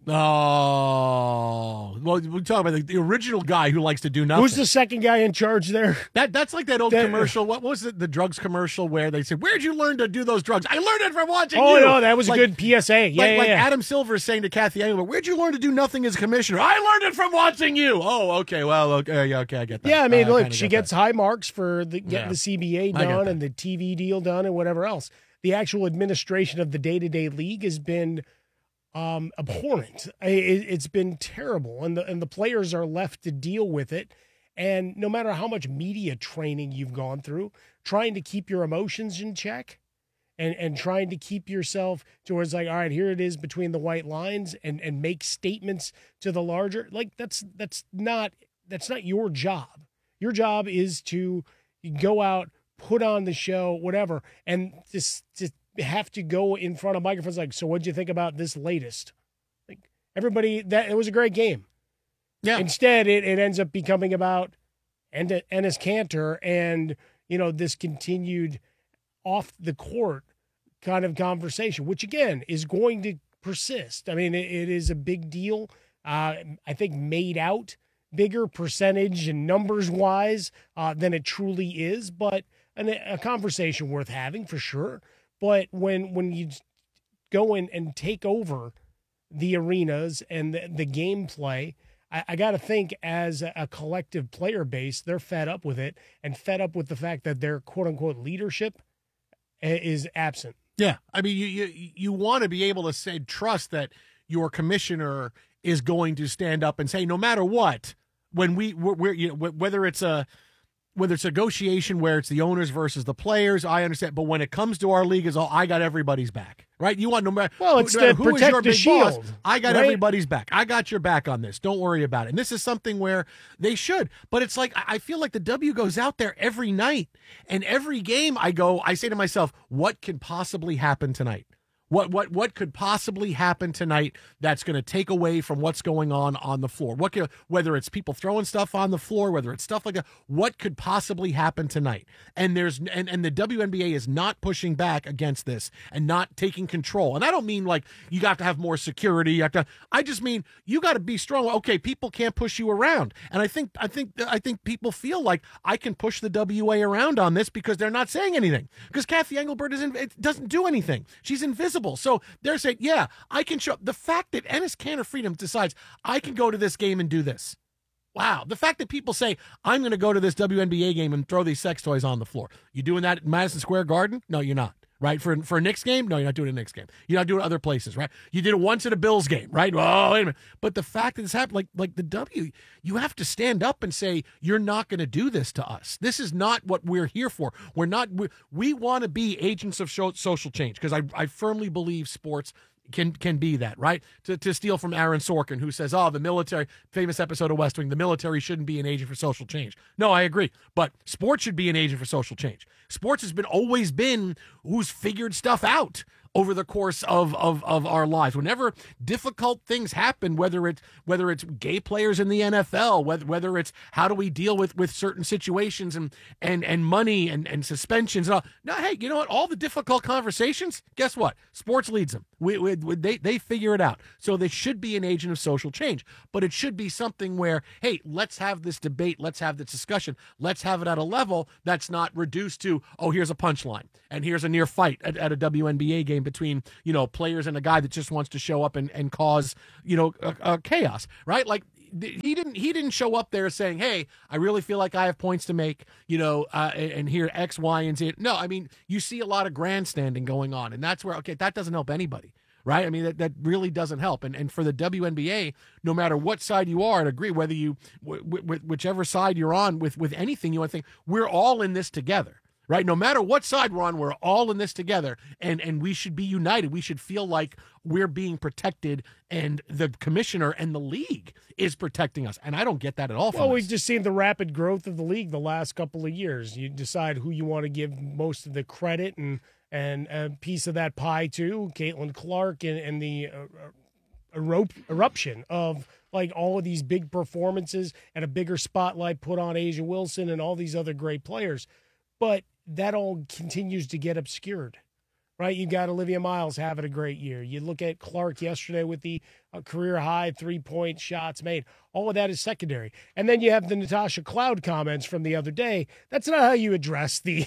Oh, well, we're talking about the original guy who likes to do nothing. Who's the second guy in charge there? That's like that old commercial. What was it? The drugs commercial where they said, "Where'd you learn to do those drugs?" I learned it from watching you. Oh, no, that was a good PSA. Yeah, like yeah. Adam Silver is saying to Kathy Engelbert, "Where'd you learn to do nothing as commissioner?" I learned it from watching you. Oh, okay. Well, okay, I get that. Yeah, I mean, look, she gets high marks for getting the CBA I get done that. and the TV deal done and whatever else. The actual administration of the day-to-day league has been abhorrent. It's been terrible, and the players are left to deal with it. And no matter how much media training you've gone through, trying to keep your emotions in check and trying to keep yourself towards like, all right, here it is between the white lines and make statements to the larger, like that's not your job. Your job is to go out, put on the show, whatever, and just have to go in front of microphones like, so what'd you think about this latest? Like, everybody, it was a great game. Yeah. Instead, it ends up becoming about Enes Kanter and, this continued off the court kind of conversation, which again is going to persist. I mean, it is a big deal. I think made out bigger percentage and numbers wise than it truly is, but a conversation worth having for sure. But when you go in and take over the arenas and the gameplay, I got to think as a collective player base, they're fed up with it and fed up with the fact that their quote unquote leadership is absent. Yeah. I mean, you want to be able to trust that your commissioner is going to stand up and say, no matter what, when whether it's a negotiation where it's the owners versus the players, I understand. But when it comes to our league, I got everybody's back, right? You want no matter it's no matter to who is protect your the big shield, boss, I got right? everybody's back. I got your back on this. Don't worry about it. And this is something where they should. But it's like I feel like the W goes out there every night, and every game I say to myself, what can possibly happen tonight? What could possibly happen tonight that's going to take away from what's going on the floor? Whether it's people throwing stuff on the floor, whether it's stuff like that, what could possibly happen tonight? And the WNBA is not pushing back against this and not taking control. And I don't mean like you got to have more security. I just mean you got to be strong. Okay, people can't push you around, and I think people feel like I can push the WA around on this because they're not saying anything. Because Kathy Engelbert doesn't do anything. She's invisible. So they're saying, yeah, I can show. The fact that Enes Kanter Freedom decides I can go to this game and do this. Wow. The fact that people say, I'm going to go to this WNBA game and throw these sex toys on the floor. You doing that at Madison Square Garden? No, you're not. Right? For a Knicks game? No, you're not doing a Knicks game. You're not doing it other places, right? You did it once at a Bills game, right? Oh, wait a minute. But the fact that this happened, like the W, you have to stand up and say, you're not going to do this to us. This is not what we're here for. We want to be agents of social change, because I firmly believe sports can be that, right? To steal from Aaron Sorkin, who says, the military, famous episode of West Wing, the military shouldn't be an agent for social change. No, I agree. But sports should be an agent for social change. Sports has always been who's figured stuff out. over the course of our lives. Whenever difficult things happen, whether it's gay players in the NFL, whether it's how do we deal with certain situations and money and suspensions and all. No, hey, you know what? All the difficult conversations, guess what? Sports leads them. They figure it out. So they should be an agent of social change. But it should be something where, hey, let's have this debate, let's have this discussion, let's have it at a level that's not reduced to, oh, here's a punchline and here's a near fight at a WNBA game between, players and a guy that just wants to show up and cause, chaos, right? Like, he didn't show up there saying, hey, I really feel like I have points to make, and here X, Y, and Z. No, I mean, you see a lot of grandstanding going on, and that's where, okay, that doesn't help anybody, right? I mean, that really doesn't help. And for the WNBA, no matter what side you are, and agree whether you, whichever side you're on with anything you want to think, we're all in this together. Right? No matter what side we're on, we're all in this together, and we should be united. We should feel like we're being protected, and the commissioner and the league is protecting us. And I don't get that at all. Well, we've just seen the rapid growth of the league the last couple of years. You decide who you want to give most of the credit and a piece of that pie to. Caitlin Clark and the eruption of like all of these big performances and a bigger spotlight put on A'ja Wilson and all these other great players. But that all continues to get obscured, right? You got Olivia Miles having a great year. You look at Clark yesterday with the career-high 3-point shots made. All of that is secondary. And then you have the Natasha Cloud comments from the other day. That's not how you address the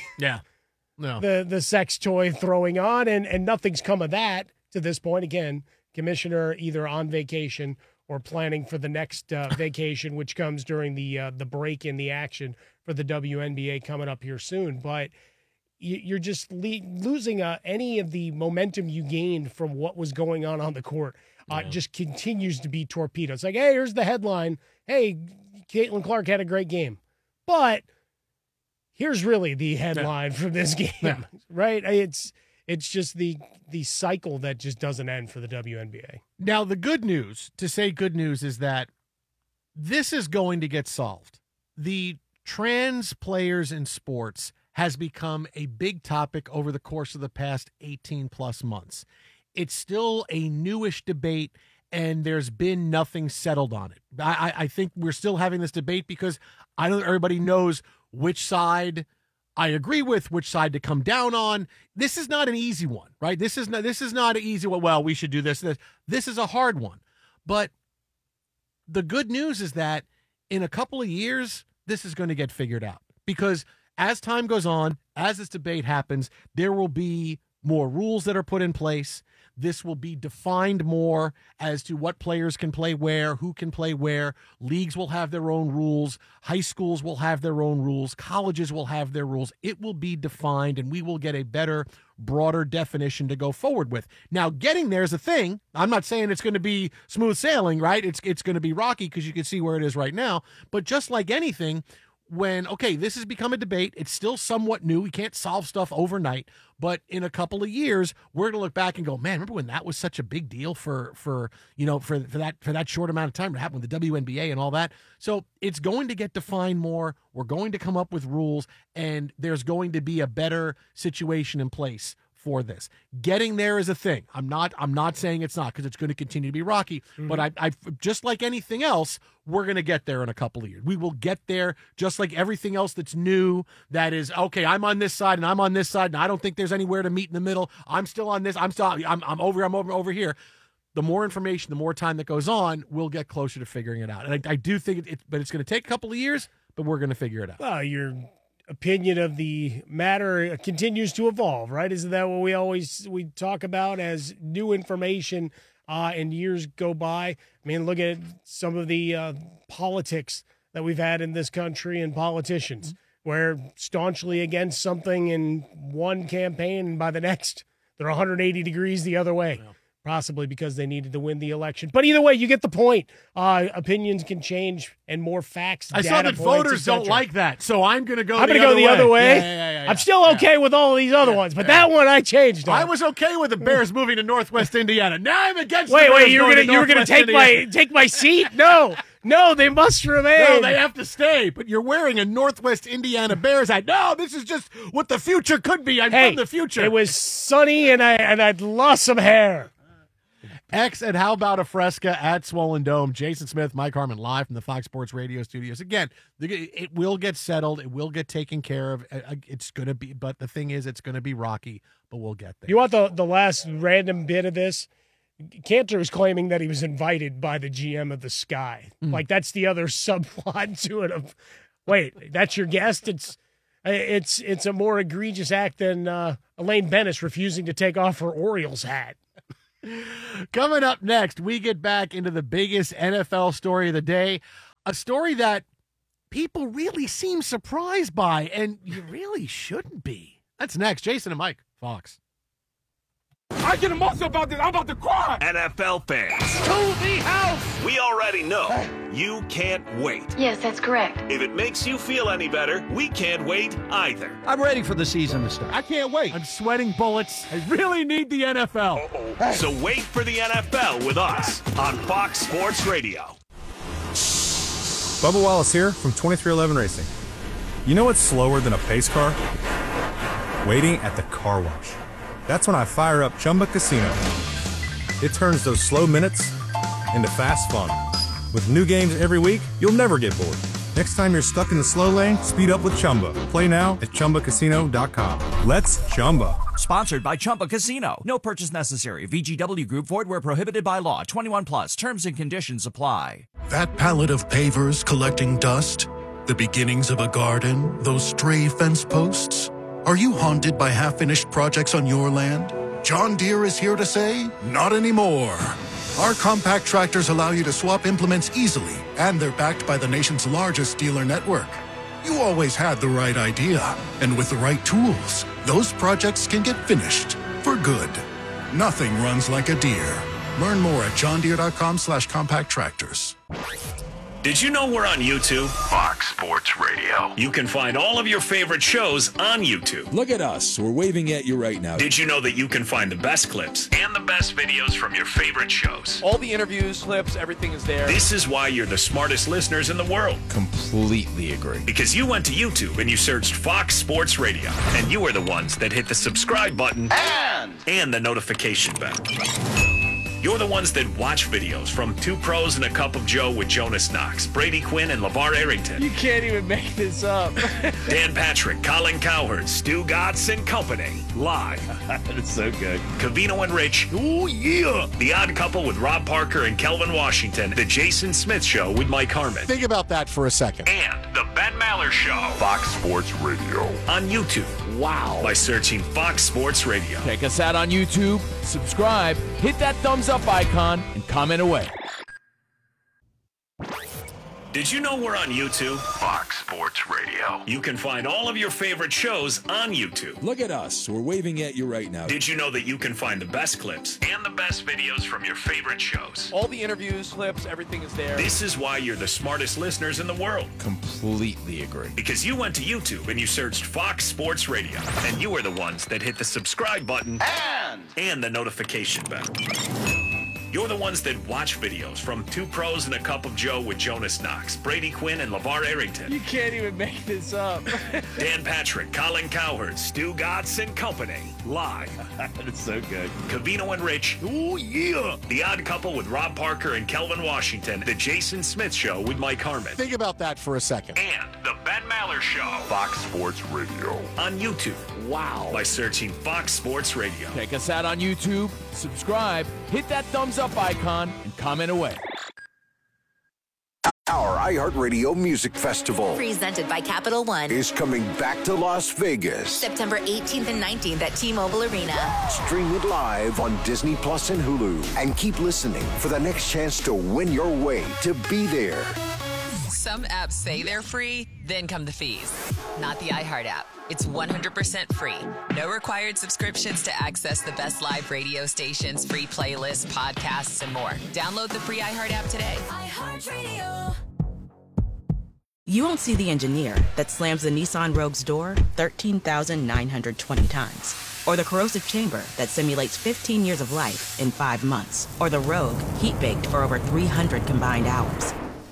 the sex toy throwing on, and nothing's come of that to this point. Again, commissioner either on vacation or planning for the next vacation, which comes during the break in the action for the WNBA coming up here soon. But you're just losing any of the momentum you gained from what was going on the court. Just continues to be torpedoed. It's like, hey, here's the headline. Hey, Caitlin Clark had a great game. But here's really the headline from this game, right? It's just the cycle that just doesn't end for the WNBA. Now, the good news, is that this is going to get solved. The trans players in sports has become a big topic over the course of the past 18-plus months. It's still a newish debate, and there's been nothing settled on it. I think we're still having this debate because I don't think everybody knows which side I agree with, which side to come down on. This is not an easy one, right? This is not an easy one. Well, we should do this. This is a hard one. But the good news is that in a couple of years, this is going to get figured out. Because as time goes on, as this debate happens, there will be more rules that are put in place. This will be defined more as to what players can play where, who can play where. Leagues will have their own rules. High schools will have their own rules. Colleges will have their rules. It will be defined, and we will get a better, broader definition to go forward with. Now, getting there is a thing. I'm not saying it's going to be smooth sailing, right? It's going to be rocky because you can see where it is right now. But just like anything, this has become a debate. It's still somewhat new. We can't solve stuff overnight, but in a couple of years, we're going to look back and go, man, remember when that was such a big deal for that short amount of time to happen with the WNBA and all that. So it's going to get defined more. We're going to come up with rules, and there's going to be a better situation in place for this. Getting there is a thing. I'm not saying it's not, because it's going to continue to be rocky. Mm-hmm. But I just like anything else, we're going to get there in a couple of years. We will get there, just like everything else that's new. That is, okay, I'm on this side and I'm on this side, and I don't think there's anywhere to meet in the middle. I'm still on this. I'm over here. The more information, the more time that goes on, we'll get closer to figuring it out. And I do think but it's going to take a couple of years, but we're going to figure it out. Well, your opinion of the matter continues to evolve, right? Isn't that what we talk about as new information and years go by? I mean, look at some of the politics that we've had in this country and politicians, where staunchly against something in one campaign, and by the next, they're 180 degrees the other way. Yeah. Possibly because they needed to win the election. But either way, you get the point. Opinions can change, and more facts. I saw that voters don't like that, so I'm going to go the other way. Yeah. I'm still okay with all of these other ones, but that one I changed on. I was okay with the Bears moving to Northwest Indiana. Now I'm against Wait, you were going to take my seat? No. No, they must remain. No, they have to stay. But you're wearing a Northwest Indiana Bears hat. No, this is just what the future could be. I'm from the future. It was sunny, and I'd lost some hair. X and How About a Fresca at Swollen Dome. Jason Smith, Mike Harmon, live from the Fox Sports Radio studios. Again, it will get settled. It will get taken care of. It's going to be, but the thing is, it's going to be rocky, but we'll get there. You want the last random bit of this? Cantor is claiming that he was invited by the GM of the Sky. Like, that's the other subplot to it. Of, wait, that's your guest? It's a more egregious act than Elaine Bennis refusing to take off her Orioles hat. Coming up next, we get back into the biggest NFL story of the day, a story that people really seem surprised by, and you really shouldn't be. That's next. Jason and Mike, Fox. I get emotional about this. I'm about to cry. NFL fans, To the house. we already know you can't wait. Yes, that's correct. If it makes you feel any better, we can't wait either. I'm ready for the season to start. I can't wait. I'm sweating bullets. I really need the NFL. So wait for the NFL with us on Fox Sports Radio. Bubba Wallace here from 2311 Racing. You know what's slower than a pace car? Waiting at the car wash. That's when I fire up Chumba Casino. It turns those slow minutes into fast fun. With new games every week, you'll never get bored. Next time you're stuck in the slow lane, speed up with Chumba. Play now at ChumbaCasino.com. Let's Chumba. Sponsored by Chumba Casino. No purchase necessary. VGW Group. Void where prohibited by law. 21 plus. Terms and conditions apply. That pallet of pavers collecting dust? The beginnings of a garden? Those stray fence posts? Are you haunted by half-finished projects on your land? John Deere is here to say, not anymore. Our compact tractors allow you to swap implements easily, and they're backed by the nation's largest dealer network. You always had the right idea, and with the right tools, those projects can get finished for good. Nothing runs like a Deere. Learn more at johndeere.com/compact tractors. Did you know we're on YouTube? Fox Sports Radio. You can find all of your favorite shows on YouTube. Look at us. We're waving at you right now. Did you know that you can find the best clips and the best videos from your favorite shows? All the interviews, clips, everything is there. This is why you're the smartest listeners in the world. Completely agree. Because you went to YouTube and you searched Fox Sports Radio. And you are the ones that hit the subscribe button and the notification bell. You're the ones that watch videos from Two Pros and a Cup of Joe with Jonas Knox, Brady Quinn, and LeVar Arrington. You can't even make this up. Dan Patrick, Colin Cowherd, Stu Gatz and Company. Live. That's so good. Covino and Rich. Oh, yeah. The Odd Couple with Rob Parker and Kelvin Washington. The Jason Smith Show with Mike Harmon. Think about that for a second. And the Ben Maller Show. Fox Sports Radio. On YouTube. Wow. By searching Fox Sports Radio. Check us out on YouTube, subscribe, hit that thumbs up icon, and comment away. Did you know we're on YouTube? Fox Sports Radio. You can find all of your favorite shows on YouTube. Look at us. We're waving at you right now. Did you know that you can find the best clips and the best videos from your favorite shows? All the interviews, clips, everything is there. This is why you're the smartest listeners in the world. Completely agree. Because you went to YouTube and you searched Fox Sports Radio. And you are the ones that hit the subscribe button and the notification bell. You're the ones that watch videos from Two Pros and a Cup of Joe with Jonas Knox, Brady Quinn, and LeVar Arrington. You can't even make this up. Dan Patrick, Colin Cowherd, Stu Gatz and Company. Live. That's so good. Covino and Rich. Oh, yeah. The Odd Couple with Rob Parker and Kelvin Washington. The Jason Smith Show with Mike Harmon. Think about that for a second. And the Ben Maller Show. Fox Sports Radio. On YouTube. Wow. By searching Fox Sports Radio. Check us out on YouTube, subscribe, hit that thumbs up icon, and comment away. Our iHeartRadio Music Festival, presented by Capital One, is coming back to Las Vegas. September 18th and 19th at T-Mobile Arena. Stream it live on Disney Plus and Hulu. And keep listening for the next chance to win your way to be there. Some apps say they're free, then come the fees. Not the iHeart app. It's 100% free. No required subscriptions to access the best live radio stations, free playlists, podcasts, and more. Download the free iHeart app today. iHeartRadio. You won't see the engineer that slams the Nissan Rogue's door 13,920 times. Or the corrosive chamber that simulates 15 years of life in 5 months. Or the Rogue heat-baked for over 300 combined hours.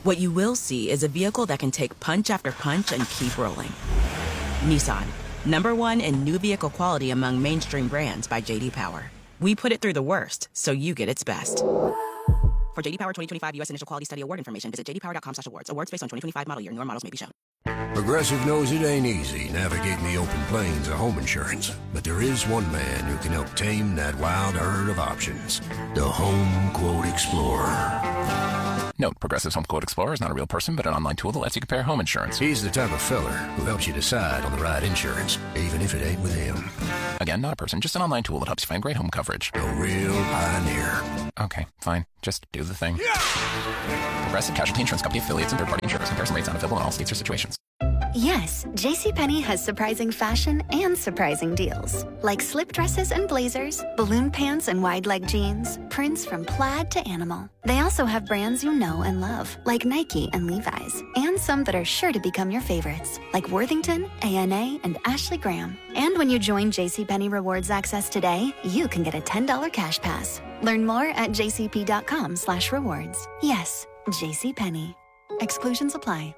What you will see is a vehicle that can take punch after punch and keep rolling. Nissan, #1 in new vehicle quality among mainstream brands by J.D. Power. We put it through the worst, so you get its best. For J.D. Power 2025 U.S. Initial Quality Study Award information, visit jdpower.com/awards. Awards based on 2025 model year. Newer models may be shown. Progressive knows it ain't easy navigating the open plains of home insurance, but there is one man who can help tame that wild herd of options. The Home Quote Explorer. Note, Progressive's Home Quote Explorer is not a real person, but an online tool that lets you compare home insurance. He's the type of feller who helps you decide on the right insurance, even if it ain't with him. Again, not a person, just an online tool that helps you find great home coverage. A real pioneer. Okay, fine. Just do the thing. Progressive Casualty Insurance Company affiliates and third-party insurers. Comparison rates not available in all states or situations. Yes, JCPenney has surprising fashion and surprising deals. Like slip dresses and blazers, balloon pants and wide leg jeans, prints from plaid to animal. They also have brands you know and love, like Nike and Levi's, and some that are sure to become your favorites, like Worthington, A&A, and Ashley Graham. And when you join JCPenney Rewards Access today, you can get a $10 cash pass. Learn more at jcp.com/rewards. Yes, JCPenney. Exclusions apply.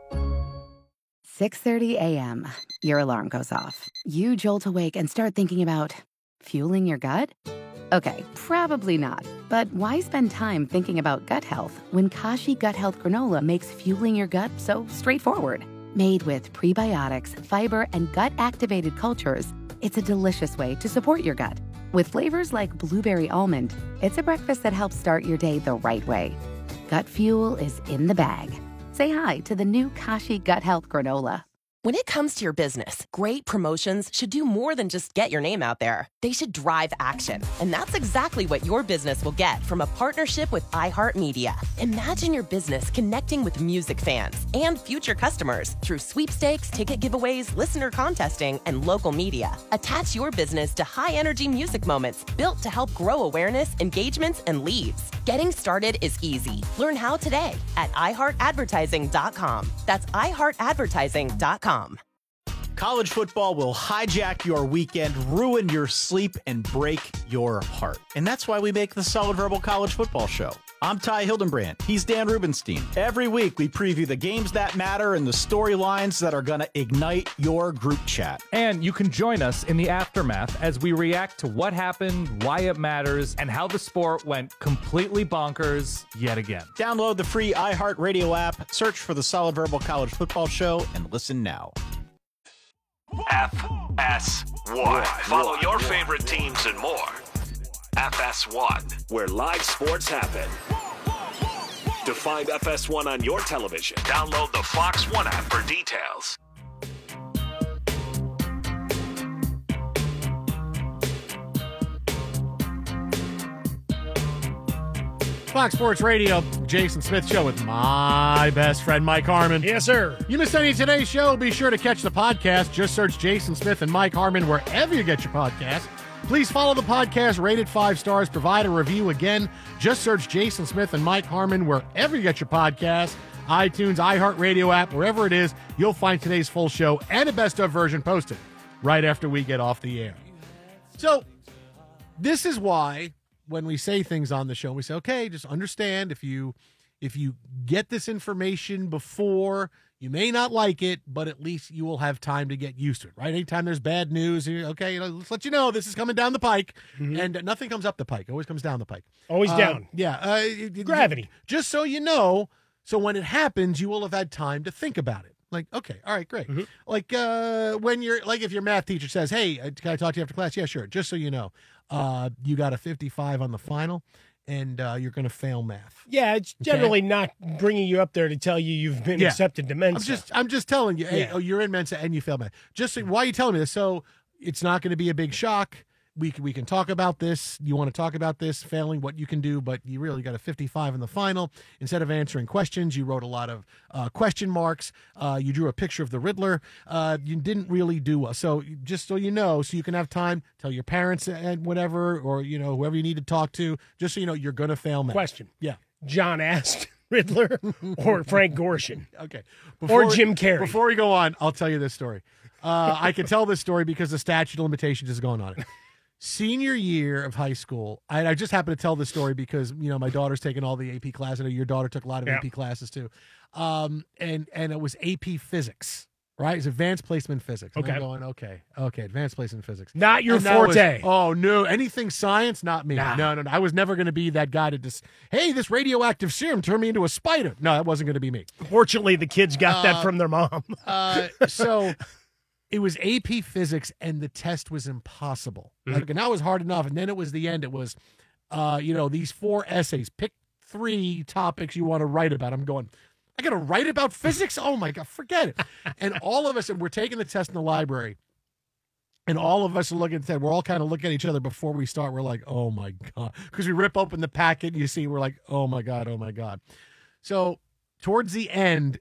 6:30 a.m. Your alarm goes off. You jolt awake and start thinking about fueling your gut? Okay, probably not. But why spend time thinking about gut health when Kashi Gut Health Granola makes fueling your gut so straightforward? Made with prebiotics, fiber, and gut-activated cultures, it's a delicious way to support your gut. With flavors like blueberry almond, it's a breakfast that helps start your day the right way. Gut fuel is in the bag. Say hi to the new Kashi Gut Health Granola. When it comes to your business, great promotions should do more than just get your name out there. They should drive action. And that's exactly what your business will get from a partnership with iHeartMedia. Imagine your business connecting with music fans and future customers through sweepstakes, ticket giveaways, listener contesting, and local media. Attach your business to high-energy music moments built to help grow awareness, engagements, and leads. Getting started is easy. Learn how today at iHeartAdvertising.com. That's iHeartAdvertising.com. College football will hijack your weekend, ruin your sleep, and break your heart. And that's why we make the Solid Verbal College Football Show. I'm Ty Hildenbrand. He's Dan Rubenstein. Every week, we preview the games that matter and the storylines that are going to ignite your group chat. And you can join us in the aftermath as we react to what happened, why it matters, and how the sport went completely bonkers yet again. Download the free iHeartRadio app, search for the Solid Verbal College Football Show, and listen now. FS1. Follow your favorite teams and more. FS1, where live sports happen. To find FS1 on your television, download the Fox One app for details. Fox Sports Radio, Jason Smith Show with my best friend, Mike Harmon. Yes, sir. You missed any of today's show, be sure to catch the podcast. Just search Jason Smith and Mike Harmon wherever you get your podcast. Please follow the podcast, rated 5 stars, provide a review. Again, just search Jason Smith and Mike Harmon wherever you get your podcast, iTunes, iHeartRadio app, wherever it is. You'll find today's full show and a best-of version posted right after we get off the air. So this is why when we say things on the show, we say, okay, just understand if you get this information before, you may not like it, but at least you will have time to get used to it, right? Anytime there's bad news, okay, let's let you know this is coming down the pike, and nothing comes up the pike. It always comes down the pike. Always down. Yeah. Gravity. Just so you know, so when it happens, you will have had time to think about it. Like, okay, all right, great. Like when you're, like if your math teacher says, hey, can I talk to you after class? Yeah, sure. Just so you know, you got a 55 on the final, and you're going to fail math. Yeah, it's generally not bringing you up there to tell you you've been accepted to Mensa. I'm just telling you, hey, you're in Mensa and you failed math. Just so, why are you telling me this? So it's not going to be a big shock. We can talk about this. You want to talk about this, failing, what you can do, but you really got a 55 in the final. Instead of answering questions, you wrote a lot of question marks. You drew a picture of the Riddler. You didn't really do well. So just so you know, so you can have time, tell your parents and whatever, or, you know, whoever you need to talk to, just so you know, you're going to fail math. Question. Yeah. John asked Riddler or Frank Gorshin. Okay. Or Jim Carrey. Before we go on, I'll tell you this story. I can tell this story because the statute of limitations is going on it. senior year of high school, I just happened to tell this story because, my daughter's taking all the AP classes. I know your daughter took a lot of AP classes too. And it was AP physics, right? It's advanced placement physics. And Okay. I'm going, okay, advanced placement physics. Not your And that was- forte. oh, no. Anything science, not me. Nah. No. I was never going to be that guy to just, hey, this radioactive serum turned me into a spider. No, that wasn't going to be me. Fortunately, the kids got that from their mom. So it was AP physics, and the test was impossible. Mm-hmm. And that was hard enough. And then it was the end. It was, these 4 essays. Pick 3 topics you want to write about. I'm going, I got to write about physics? Oh, my God, forget it. And all of us, and we're taking the test in the library, and all of us are looking at that. We're all kind of looking at each other before we start. We're like, oh, my God. Because we rip open the packet, and you see, we're like, oh, my God, oh, my God. So towards the end,